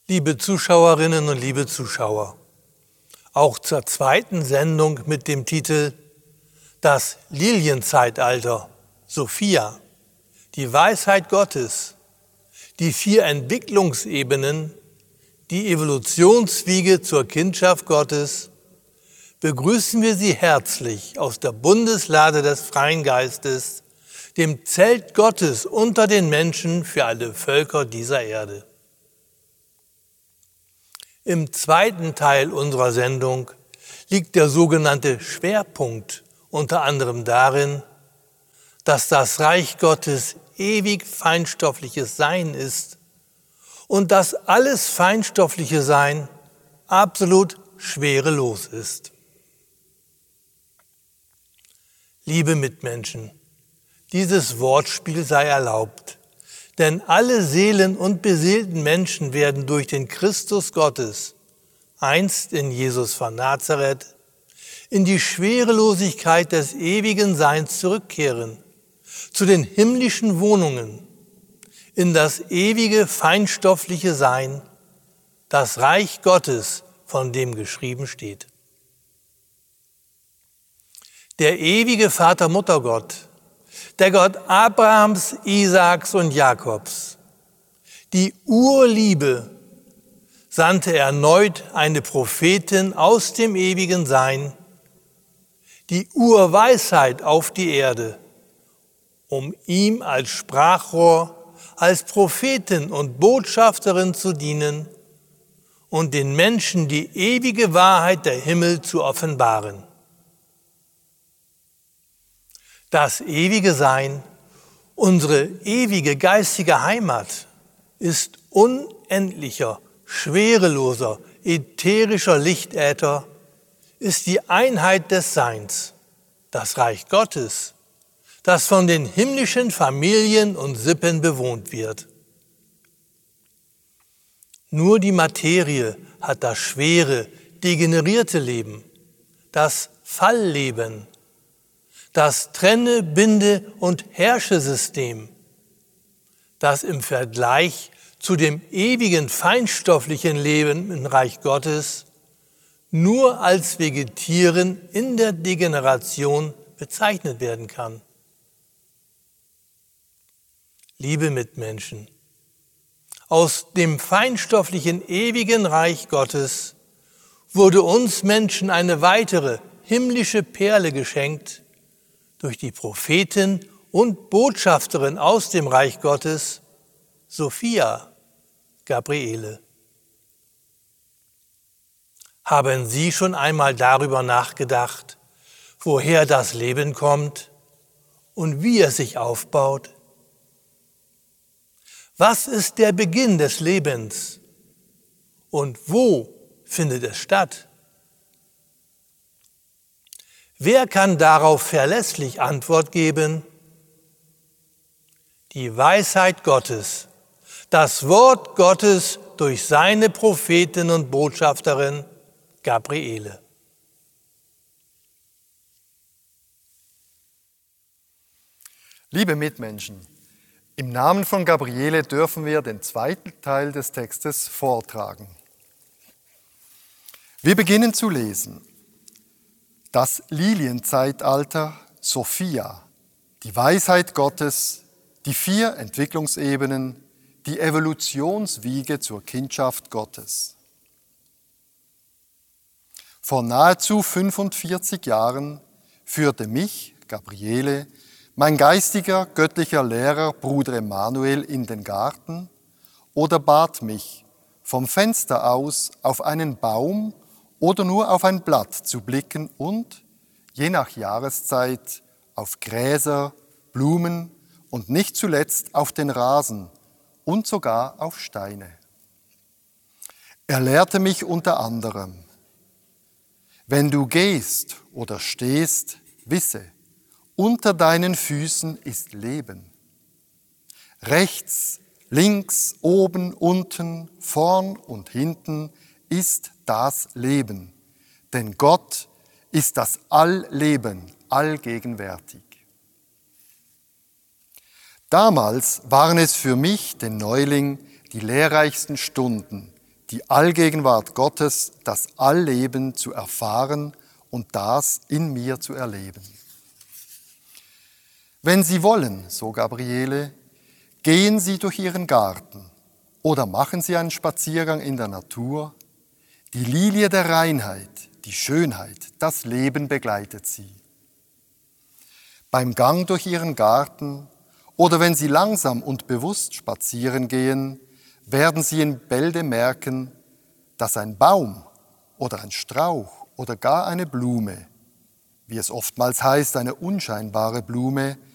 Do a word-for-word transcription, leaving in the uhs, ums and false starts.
Liebe Zuschauerinnen und liebe Zuschauer, auch zur zweiten Sendung mit dem Titel Das Lilienzeitalter, Sophia, die Weisheit Gottes, die vier Entwicklungsebenen, die Evolutionswiege zur Kindschaft Gottes, begrüßen wir Sie herzlich aus der Bundeslade des Freien Geistes, dem Zelt Gottes unter den Menschen für alle Völker dieser Erde. Im zweiten Teil unserer Sendung liegt der sogenannte Schwerpunkt unter anderem darin, dass das Reich Gottes ewig feinstoffliches Sein ist und dass alles feinstoffliche Sein absolut schwerelos ist. Liebe Mitmenschen, dieses Wortspiel sei erlaubt. Denn alle Seelen und beseelten Menschen werden durch den Christus Gottes, einst in Jesus von Nazareth, in die Schwerelosigkeit des ewigen Seins zurückkehren, zu den himmlischen Wohnungen, in das ewige feinstoffliche Sein, das Reich Gottes, von dem geschrieben steht. Der ewige Vater-Mutter-Gott, der Gott Abrahams, Isaaks und Jakobs, die Urliebe, sandte erneut eine Prophetin aus dem ewigen Sein, die Urweisheit auf die Erde, um ihm als Sprachrohr, als Prophetin und Botschafterin zu dienen und den Menschen die ewige Wahrheit der Himmel zu offenbaren. Das ewige Sein, unsere ewige geistige Heimat, ist unendlicher, schwereloser, ätherischer Lichtäther, ist die Einheit des Seins, das Reich Gottes, das von den himmlischen Familien und Sippen bewohnt wird. Nur die Materie hat das schwere, degenerierte Leben, das Fallleben, das Trenne-, Binde- und Herrschesystem, das im Vergleich zu dem ewigen feinstofflichen Leben im Reich Gottes nur als Vegetieren in der Degeneration bezeichnet werden kann. Liebe Mitmenschen, aus dem feinstofflichen ewigen Reich Gottes wurde uns Menschen eine weitere himmlische Perle geschenkt, durch die Prophetin und Botschafterin aus dem Reich Gottes, Sophia, Gabriele. Haben Sie schon einmal darüber nachgedacht, woher das Leben kommt und wie es sich aufbaut? Was ist der Beginn des Lebens und wo findet es statt? Wer kann darauf verlässlich Antwort geben? Die Weisheit Gottes, das Wort Gottes durch seine Prophetin und Botschafterin Gabriele. Liebe Mitmenschen, im Namen von Gabriele dürfen wir den zweiten Teil des Textes vortragen. Wir beginnen zu lesen. Das Lilienzeitalter, Sophia, die Weisheit Gottes, die vier Entwicklungsebenen, die Evolutionswiege zur Kindschaft Gottes. Vor nahezu fünfundvierzig Jahren führte mich, Gabriele, mein geistiger, göttlicher Lehrer, Bruder Emanuel, in den Garten oder bat mich, vom Fenster aus auf einen Baum oder nur auf ein Blatt zu blicken und, je nach Jahreszeit, auf Gräser, Blumen und nicht zuletzt auf den Rasen und sogar auf Steine. Er lehrte mich unter anderem: Wenn du gehst oder stehst, wisse, unter deinen Füßen ist Leben. Rechts, links, oben, unten, vorn und hinten ist das Leben, denn Gott ist das Allleben, allgegenwärtig. Damals waren es für mich, den Neuling, die lehrreichsten Stunden, die Allgegenwart Gottes, das Allleben zu erfahren und das in mir zu erleben. Wenn Sie wollen, so Gabriele, gehen Sie durch Ihren Garten oder machen Sie einen Spaziergang in der Natur. Die Lilie der Reinheit, die Schönheit, das Leben begleitet Sie. Beim Gang durch Ihren Garten oder wenn Sie langsam und bewusst spazieren gehen, werden Sie in Bälde merken, dass ein Baum oder ein Strauch oder gar eine Blume, wie es oftmals heißt, eine unscheinbare Blume,